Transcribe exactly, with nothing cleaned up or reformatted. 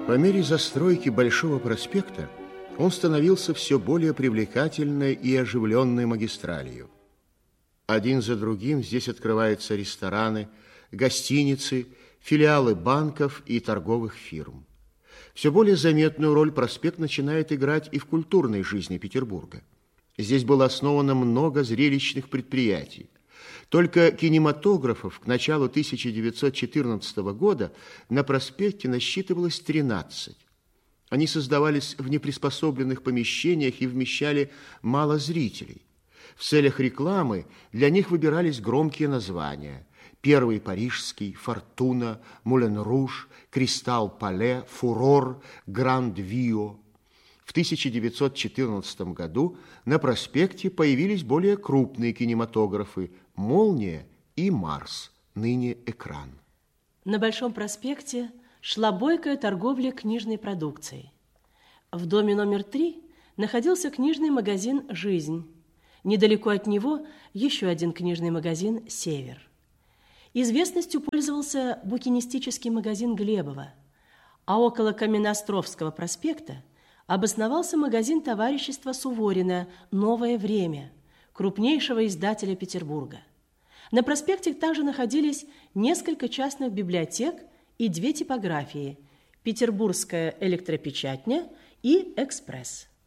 По мере застройки Большого проспекта он становился все более привлекательной и оживленной магистралью. Один за другим здесь открываются рестораны, гостиницы, филиалы банков и торговых фирм. Все более заметную роль проспект начинает играть и в культурной жизни Петербурга. Здесь было основано много зрелищных предприятий. Только кинематографов к началу тысяча девятьсот четырнадцатого года на проспекте насчитывалось тринадцать. Они создавались в неприспособленных помещениях и вмещали мало зрителей. В целях рекламы для них выбирались громкие названия: Первый Парижский, Фортуна, Мулен Руж, Кристалл Пале, Фурор, Гранд Вио. В тысяча девятьсот четырнадцатом году на проспекте появились более крупные кинематографы «Молния» и «Марс», ныне «Экран». На Большом проспекте шла бойкая торговля книжной продукцией. В доме номер три находился книжный магазин «Жизнь». Недалеко от него еще один книжный магазин «Север». Известностью пользовался букинистический магазин Глебова, а около Каменноостровского проспекта обосновался магазин товарищества Суворина «Новое время», крупнейшего издателя Петербурга. На проспекте также находились несколько частных библиотек и две типографии – Петербургская электропечатня и «Экспресс».